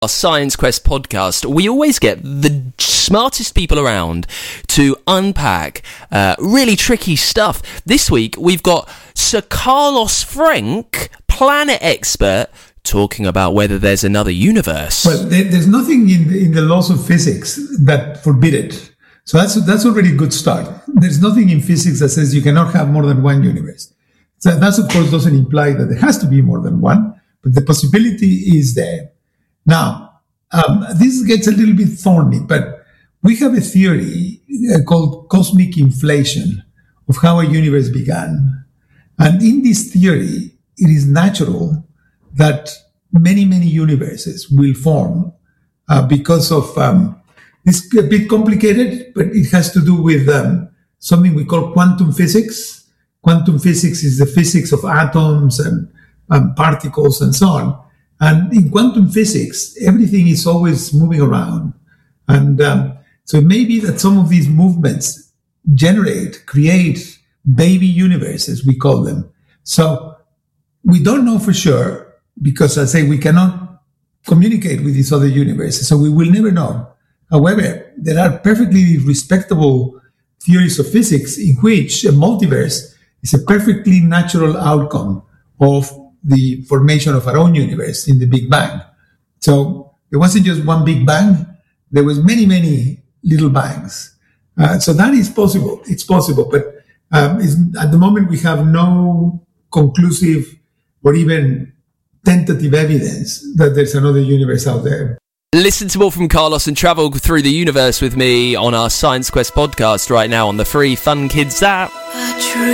Our Science Quest podcast, we always get the smartest people around to unpack really tricky stuff. This week, we've got Sir Carlos Frenk, planet expert, talking about whether there's another universe. Well, there's nothing in the laws of physics that forbid it. So that's already a good start. There's nothing in physics that says you cannot have more than one universe. So that, of course, doesn't imply that there has to be more than one, but the possibility is there. Now, this gets a little bit thorny, but we have a theory called cosmic inflation of how a universe began. And in this theory, it is natural that many, many universes will form because of, it's a bit complicated, but it has to do with something we call quantum physics. Quantum physics is the physics of atoms and particles and so on. And in quantum physics, everything is always moving around. And so it may be that some of these movements create baby universes, we call them. So we don't know for sure because, I say, we cannot communicate with these other universes, so we will never know. However, there are perfectly respectable theories of physics in which a multiverse is a perfectly natural outcome of the formation of our own universe in the Big Bang. So there wasn't just one Big Bang, there was many, many little bangs. So that is possible. It's possible, but at the moment we have no conclusive or even tentative evidence that there's another universe out there. Listen to more from Carlos and travel through the universe with me on our Science Quest podcast right now on the free Fun Kids app.